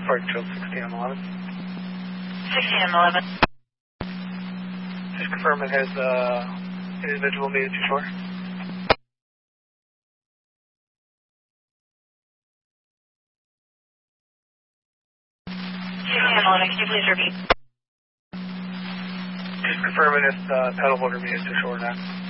Park Trail 16M11. 16M11. Just confirm it has individual made it to shore. 16M11, can you please repeat? Just confirm it has paddleboarder made it to shore now.